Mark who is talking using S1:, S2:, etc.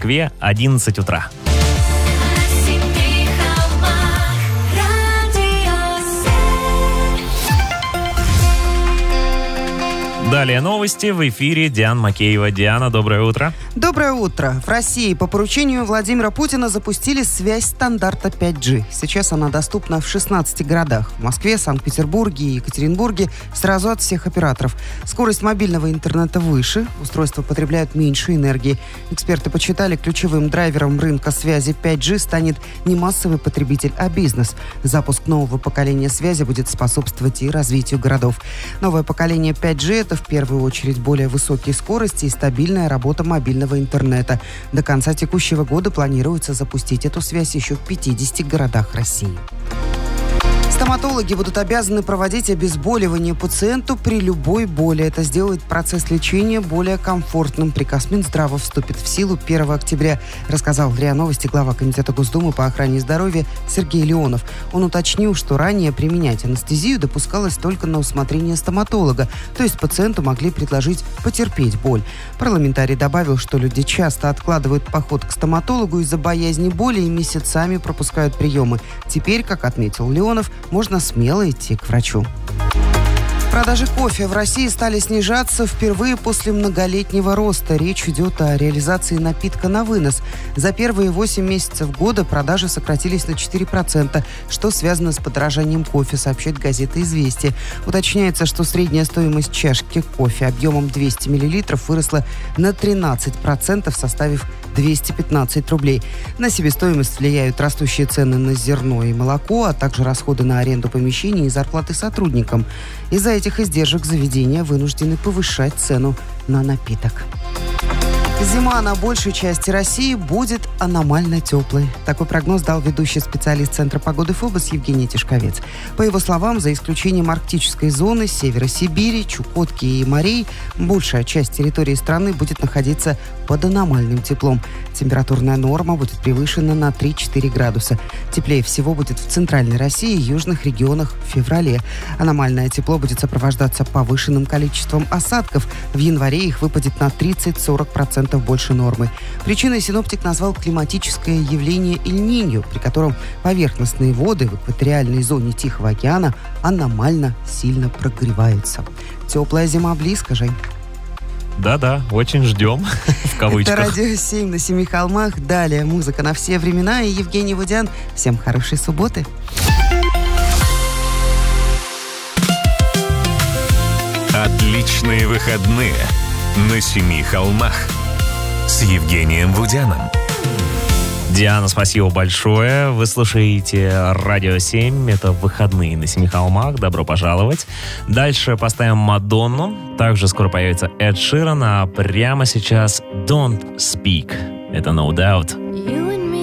S1: Москве 11 утра. Далее новости в эфире Диана Макеева. Диана, доброе утро.
S2: Доброе утро. В России по поручению Владимира Путина запустили связь стандарта 5G. Сейчас она доступна в 16 городах. В Москве, Санкт-Петербурге и Екатеринбурге сразу от всех операторов. Скорость мобильного интернета выше, устройства потребляют меньше энергии. Эксперты подсчитали, ключевым драйвером рынка связи 5G станет не массовый потребитель, а бизнес. Запуск нового поколения связи будет способствовать и развитию городов. Новое поколение 5G – это в первую очередь более высокие скорости и стабильная работа мобильного интернета. До конца текущего года планируется запустить эту связь еще в 50 городах России. Стоматологи будут обязаны проводить обезболивание пациенту при любой боли. Это сделает процесс лечения более комфортным. Приказ Минздрава вступит в силу 1 октября, рассказал РИА Новости глава Комитета Госдумы по охране здоровья Сергей Леонов. Он уточнил, что ранее применять анестезию допускалось только на усмотрение стоматолога, то есть пациенту могли предложить потерпеть боль. Парламентарий добавил, что люди часто откладывают поход к стоматологу из-за боязни боли и месяцами пропускают приемы. Теперь, как отметил Леонов, можно смело идти к врачу. Продажи кофе в России стали снижаться впервые после многолетнего роста. Речь идет о реализации напитка на вынос. За первые 8 месяцев года продажи сократились на 4%, что связано с подорожанием кофе, сообщает газета «Известия». Уточняется, что средняя стоимость чашки кофе объемом 200 мл выросла на 13%, составив 215 рублей. На себестоимость влияют растущие цены на зерно и молоко, а также расходы на аренду помещений и зарплаты сотрудникам. Из-за этих издержек заведения вынуждены повышать цену на напиток. Зима на большей части России будет аномально теплой. Такой прогноз дал ведущий специалист Центра погоды ФОБОС Евгений Тишковец. По его словам, за исключением арктической зоны, севера Сибири, Чукотки и морей, большая часть территории страны будет находиться под аномальным теплом. Температурная норма будет превышена на 3-4 градуса. Теплее всего будет в центральной России и южных регионах в феврале. Аномальное тепло будет сопровождаться повышенным количеством осадков. В январе их выпадет на 30-40% больше нормы. Причиной синоптик назвал климатическое явление Эль-Ниньо, при котором поверхностные воды в экваториальной зоне Тихого океана аномально сильно прогреваются. Теплая зима близко, Жень.
S1: Да-да, очень ждем, в кавычках.
S2: Это Радио 7 на Семи холмах. Далее музыка на все времена и Евгений Водян. Всем хорошей субботы.
S3: Отличные выходные на Семи холмах с Евгением Водяном.
S1: Диана, спасибо большое. Вы слушаете Радио 7. Это выходные на Семи холмах. Добро пожаловать. Дальше поставим Мадонну. Также скоро появится Эд Ширан. А прямо сейчас Don't Speak. Это No Doubt.